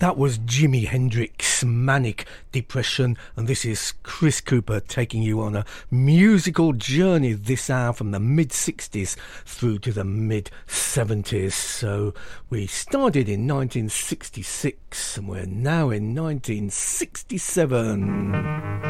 That was Jimi Hendrix, Manic Depression, and this is Chris Cooper taking you on a musical journey this hour from the mid-60s through to the mid-70s. So we started in 1966 and we're now in 1967.